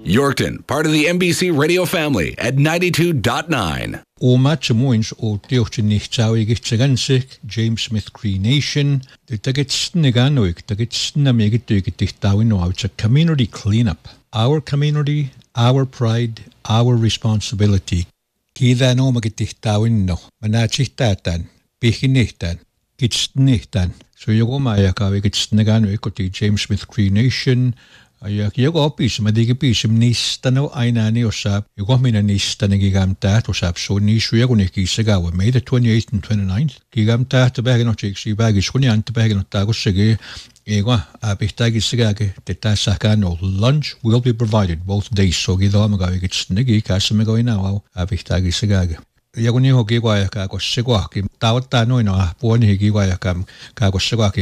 Yorkton, part of the NBC radio family at 92.9. Much moins o Teochtinichtauigitsagansic, James Smith Cree Nation, the Tagetsniganoik, Tagetsnamigituigitawino, it's a community cleanup. Our community, our pride, our responsibility. Kida no magititawino, manachitatan, pihinihtan, gitsnihtan. So Yogomayakawigitsniganoik, James Smith Cree Nation. Jogo opis madigipis nistano ainani osap yogomina nistanigigam osap so nishu yagunikisagawa May the 28th and 29th gigam to bagano chiksi bagis kunian to bagano tagosege ego abihtagisagage tetasakano lunch will be provided both days so gidamaga gets nigi kasamago now abihtagisagage Yaguni hogiwaya kako segwaki tawta no ino poni higiwaya kam kako segwaki